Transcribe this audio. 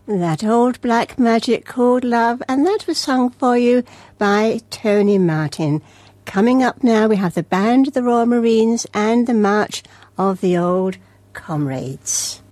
That old black magic called love, and that was sung for you by Tony Martin. Coming up now, we have the Band of the Royal Marines and the March of the Old Comrades.